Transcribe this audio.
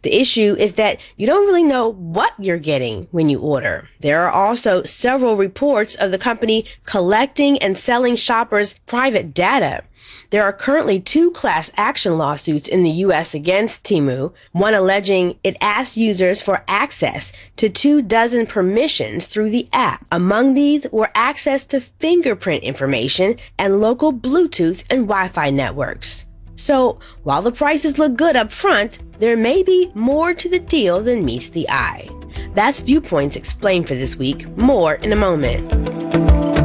The issue is that you don't really know what you're getting when you order. There are also several reports of the company collecting and selling shoppers' private data. There are currently 2 class action lawsuits in the U.S. against Temu, one alleging it asked users for access to 24 permissions through the app. Among these were access to fingerprint information and local Bluetooth and Wi-Fi networks. So, while the prices look good up front, there may be more to the deal than meets the eye. That's Viewpoints Explained for this week. More in a moment.